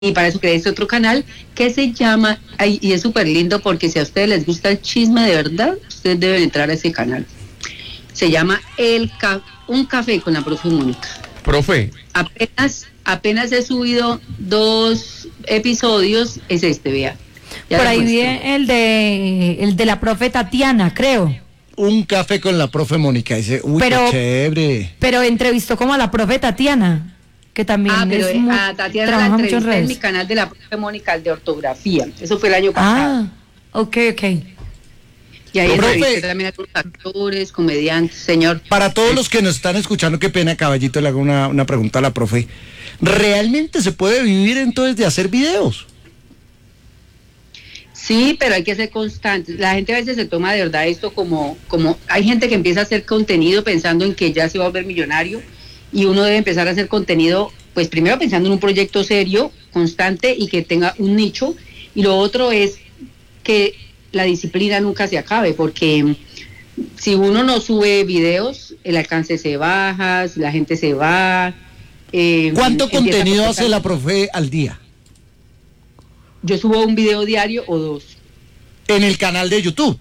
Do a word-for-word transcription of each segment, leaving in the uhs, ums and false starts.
y para eso creé este otro canal que se llama, ay, y es súper lindo porque si a ustedes les gusta el chisme de verdad, ustedes deben entrar a ese canal. Se llama el Ca- Un Café con la Profe Mónica. Profe. Apenas, apenas he subido dos episodios, es este, vea. Ya Por les ahí muestro. vi el de el de la profe Tatiana, creo. Un café con la profe Mónica. Dice, uy, Pero- qué chévere. Pero entrevistó como a la profe Tatiana, que también Ah, pero es eh, muy, a Tatiana la trabaja mucho en entrevisté en mi redes. canal de la profe Mónica, el de ortografía. Eso fue el año pasado. Ah, ok, ok. Y ahí Profe. entrevisté también a algunos actores, comediantes, señor. Para todos los que nos están escuchando, qué pena, caballito, le hago una, una pregunta a la profe. ¿Realmente se puede vivir entonces de hacer videos? Sí, pero hay que ser constantes. La gente a veces se toma de verdad esto como, como, hay gente que empieza a hacer contenido pensando en que ya se va a volver millonario y uno debe empezar a hacer contenido, pues primero pensando en un proyecto serio, constante y que tenga un nicho, y lo otro es que la disciplina nunca se acabe, porque si uno no sube videos, el alcance se baja, la gente se va. Eh, ¿Cuánto empieza a contenido complicar. hace la profe al día? Yo subo un video diario o dos. En el canal de YouTube,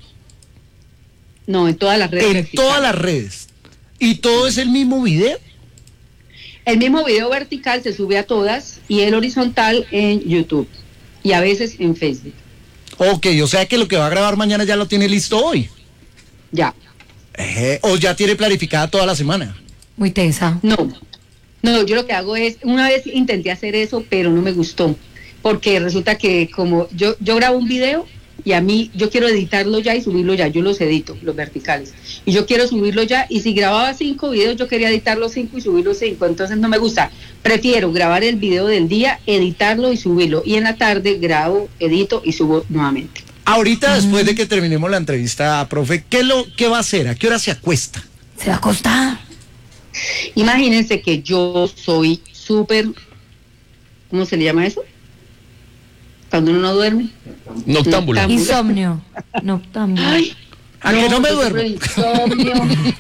No, en todas las redes. en verticales. todas las redes. ¿Y todo es el mismo video? El mismo video vertical se sube a todas y el horizontal en YouTube y a veces en Facebook. Ok, o sea que lo que va a grabar mañana ya lo tiene listo hoy. Ya. Eh, o ya tiene planificada toda la semana. Muy tesa. No, no, yo lo que hago es, una vez intenté hacer eso, pero no me gustó, porque resulta que como yo, yo grabo un video y a mí, yo quiero editarlo ya y subirlo ya, yo los edito, los verticales, y yo quiero subirlo ya, y si grababa cinco videos, yo quería editar los cinco y subir los cinco, entonces no me gusta, prefiero grabar el video del día, editarlo y subirlo, y en la tarde grabo, edito y subo nuevamente. Ahorita, después de que terminemos la entrevista, profe, ¿qué, lo, ¿qué va a hacer? ¿A qué hora se acuesta? Se va a acostar. Imagínense que yo soy súper, ¿cómo se le llama eso? Cuando uno no duerme. Noctámbula. Noctámbula. Insomnio. Noctámbulo. Ay, ¿A que no me yo duermo? sufro de insomnio.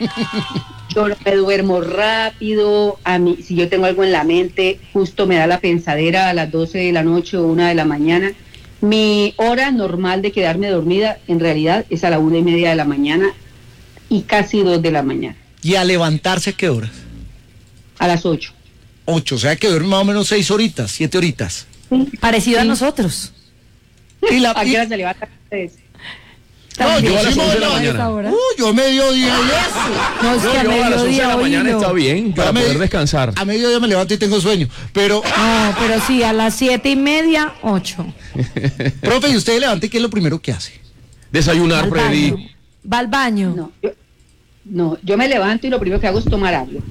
Yo no me duermo rápido. A mí, si yo tengo algo en la mente, justo me da la pensadera a las doce de la noche o una de la mañana. Mi hora normal de quedarme dormida, en realidad, es a la una y media de la mañana y casi dos de la mañana, ¿Y a levantarse a qué horas? a las ocho. Ocho, o sea que duerme más o menos seis horitas, siete horitas. Parecido a Sí. nosotros. Y la, ¿A y- qué hora se levantan ustedes? no, También yo a las sí me once de voy la a- mañana. Ahora. Uh, yo a mediodía y eso. No, es No, que a yo a las once de mediodía la mañana oílo. está bien para a poder medi- descansar. A mediodía me levanto y tengo sueño. Pero, No, pero sí, a las siete y media, ocho. profe, ¿y usted levanta y qué es lo primero que hace? Desayunar, Va al Freddy. baño. Va al baño. No, yo, no, yo me levanto y lo primero que hago es tomar agua.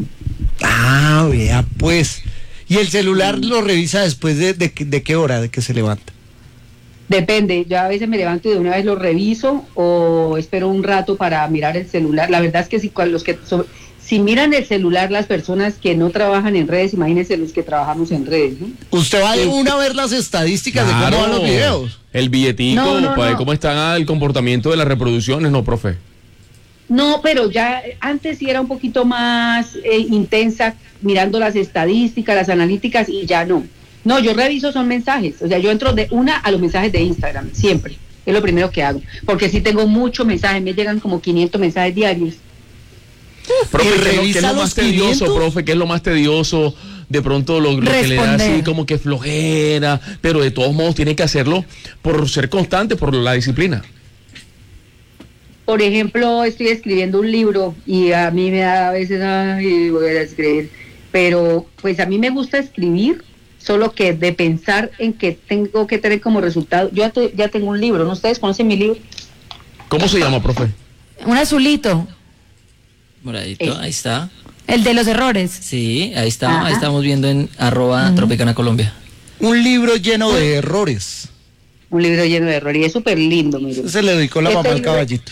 Ah, vea, pues. ¿Y el celular lo revisa después de, de, de qué hora de que se levanta? Depende, yo a veces me levanto y de una vez lo reviso o espero un rato para mirar el celular. La verdad es que si cual- los que so- si miran el celular las personas que no trabajan en redes, imagínense los que trabajamos en redes, ¿no? Usted va de una a ver las estadísticas de cómo van los videos. El billetico, No, no, para ver no. cómo está el comportamiento de las reproducciones, ¿no, profe? No, pero ya eh, antes sí era un poquito más eh, intensa mirando las estadísticas, las analíticas y ya no. No, yo reviso son mensajes, o sea, yo entro de una a los mensajes de Instagram, siempre. Es lo primero que hago, porque sí tengo muchos mensajes, me llegan como quinientos mensajes diarios. Profe, ¿Y ¿qué es lo- ¿qué es revisa lo más los tedioso, quinientos? profe? ¿Qué es lo más tedioso? De pronto lo, lo que le da así Responder. como que flojera, pero de todos modos tiene que hacerlo por ser constante, por la disciplina. Por ejemplo, estoy escribiendo un libro y a mí me da a veces, ay, voy a escribir, pero pues a mí me gusta escribir, solo que de pensar en que tengo que tener como resultado, yo ya, te- ya tengo un libro, ¿no? ¿Ustedes conocen mi libro? ¿Cómo se llama, profe? Un azulito. Moradito, Este. ahí está. El de los errores. Sí, ahí está. Ajá. Ahí estamos viendo en arroba Tropicana Colombia. Un libro lleno de errores. Un libro lleno de errores y es súper lindo, mire. Se le dedicó la Este mamá al libro- caballito.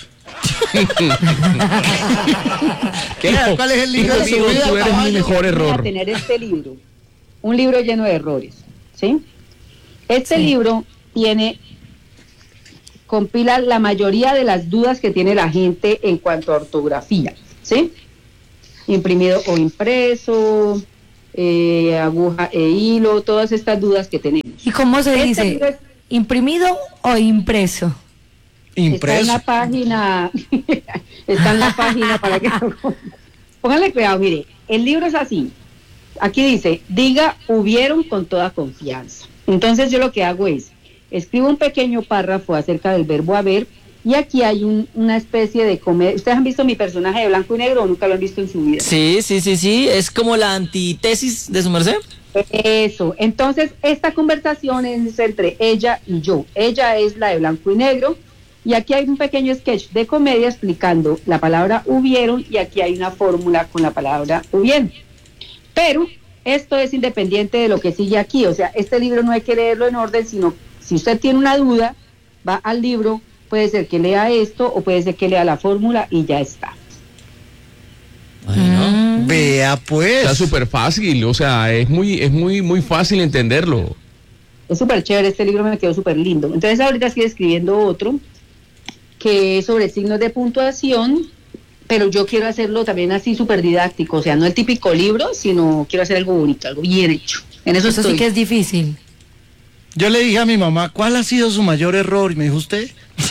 ¿Qué Hijo, ¿cuál es el libro de su hijo mío, vida, tú eres mi caballo? mejor Voy a error. tener este libro, un libro lleno de errores, ¿sí? Este Sí. libro tiene, compila la mayoría de las dudas que tiene la gente en cuanto a ortografía, ¿sí? Imprimido o impreso, eh, aguja e hilo, todas estas dudas que tenemos. ¿Y cómo se Este dice? libro es- ¿Imprimido o impreso? Está en Impreso. la página, está en la página para que lo- pónganle cuidado, mire, el libro es así. Aquí dice, diga hubieron con toda confianza. Entonces yo lo que hago es, escribo un pequeño párrafo acerca del verbo haber, y aquí hay un- una especie de comedia. ¿Ustedes han visto mi personaje de blanco y negro o nunca lo han visto en su vida? Sí, sí, sí, sí. Es como la antítesis de su merced. Eso, entonces esta conversación es entre ella y yo. Ella es la de blanco y negro, y aquí hay un pequeño sketch de comedia explicando la palabra hubieron, y aquí hay una fórmula con la palabra hubieron. Pero esto es independiente de lo que sigue aquí, o sea, este libro no hay que leerlo en orden, sino si usted tiene una duda, va al libro, puede ser que lea esto o puede ser que lea la fórmula y ya está. Bueno. Vea pues. Está súper fácil, o sea, es muy, es muy, muy fácil entenderlo. Es súper chévere, este libro me quedó súper lindo. Entonces ahorita estoy escribiendo otro que es sobre signos de puntuación, pero yo quiero hacerlo también así súper didáctico, o sea, no el típico libro, sino quiero hacer algo bonito, algo bien hecho. En eso, Eso estoy. sí que es difícil. Yo le dije a mi mamá, ¿cuál ha sido su mayor error? Y me dijo, ¿usted?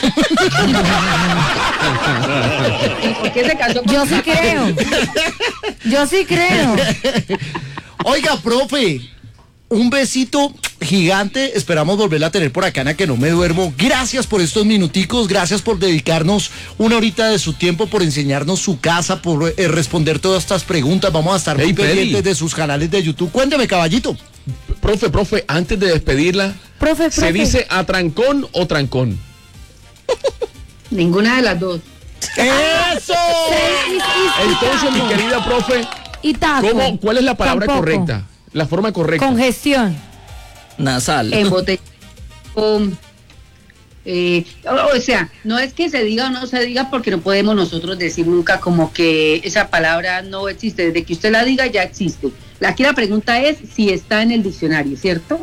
¿Y por qué se casó con Yo sí creo. Yo sí creo. Oiga, profe, un besito gigante. Esperamos volverla a tener por acá en A Que No Me Duermo. Gracias por estos minuticos, gracias por dedicarnos una horita de su tiempo, por enseñarnos su casa, por eh, responder todas estas preguntas. Vamos a estar Hey, muy Peli. pendientes de sus canales de YouTube. Cuénteme, caballito. Profe, profe, antes de despedirla, Profe, ¿se profe. dice atrancón o trancón? ninguna de las dos? ¡Eso! Y- y- y Entonces, mi taco. querida profe, Y taco. ¿cómo, ¿cuál es la palabra Tampoco. correcta? La forma correcta. Congestión. Nasal. En botella. Con, eh, o, o sea, no es que se diga o no se diga, porque no podemos nosotros decir nunca como que esa palabra no existe. Desde que usted la diga ya existe. Aquí la pregunta es si está en el diccionario, ¿cierto?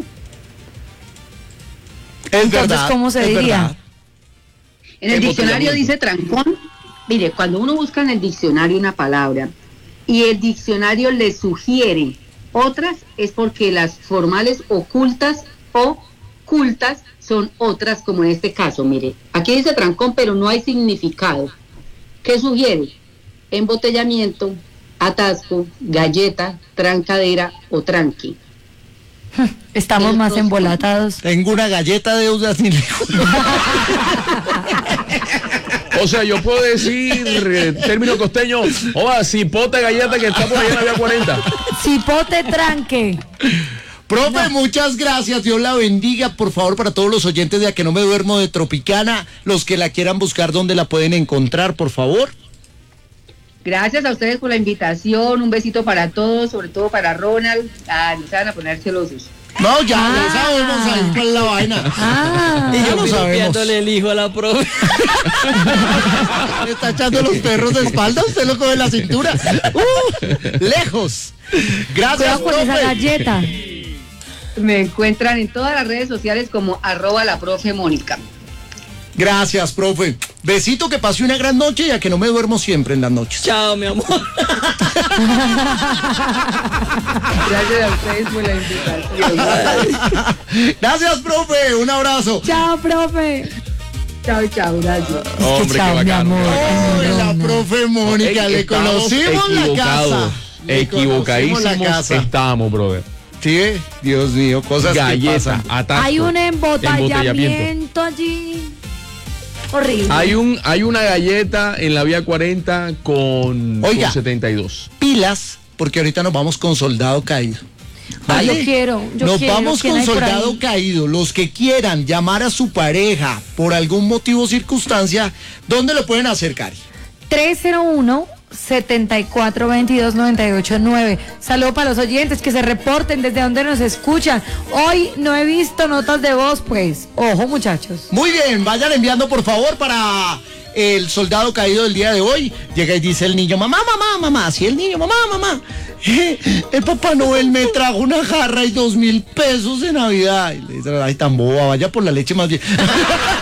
Es Entonces, verdad, ¿cómo se es diría? verdad. En el diccionario dice trancón. Mire, cuando uno busca en el diccionario una palabra y el diccionario le sugiere otras, es porque las formales ocultas o cultas son otras, como en este caso. Mire, aquí dice trancón, pero no hay significado. ¿Qué sugiere? Embotellamiento, atasco, galleta, trancadera o tranqui. Estamos más Otros- embolatados. Tengo una galleta de deudas ni lejos. O sea, yo puedo decir, eh, término costeño, oa, cipote galleta que está por allá en la vía cuarenta. Cipote tranque. Profe, muchas gracias, Dios la bendiga. Por favor, para todos los oyentes de A Que No Me Duermo de Tropicana, los que la quieran buscar, ¿dónde la pueden encontrar, por favor? Gracias a ustedes por la invitación, un besito para todos, sobre todo para Ronald. Ah, no se van a poner celosos. No, ya, Ah. ya sabemos ahí cuál es la vaina. Ah. Y ya yo lo sabemos. piropeándole el hijo a la profe. Le está echando los perros de espalda, usted lo coge en la cintura. Uh, lejos. Gracias, Cuidado con esa profe. galleta. Me encuentran en todas las redes sociales como arroba la profe Mónica. Gracias, profe. Besito, que pase una gran noche y A Que No Me Duermo siempre en las noches. Chao, mi amor. Gracias a ustedes por la invitación. Gracias, profe. Un abrazo. Chao, profe. Chao, chao, gracias. Hombre, Chao, qué mi bacano. amor. Hola, la profe Mónica, Eh, le estamos conocimos la casa. equivocados, Le Equivocadísimos conocimos la casa. estamos, brother. Sí, Dios mío, cosas que Galleta, pasan. atasco, Hay un embotellamiento. embotellamiento allí. Horrible. Hay un, hay una galleta en la vía cuarenta con, Oiga. con setenta y dos. Pilas, porque ahorita nos vamos con Soldado Caído. Ah, yo quiero, yo Nos quiero. vamos ¿Quién con hay por Soldado ahí? Caído. Los que quieran llamar a su pareja por algún motivo o circunstancia, ¿dónde lo pueden hacer, Cari? tres cero uno, siete cuatro dos dos, nueve ocho nueve. Saludo para los oyentes que se reporten desde donde nos escuchan. Hoy no he visto notas de voz, pues. Ojo, muchachos. Muy bien, vayan enviando por favor para el Soldado Caído del día de hoy. Llega y dice el niño, mamá, mamá, mamá. Así el niño, mamá, mamá. eh, el Papá Noel me trajo una jarra y dos mil pesos de Navidad. Y le dice, ay, tan boba, vaya por la leche más bien.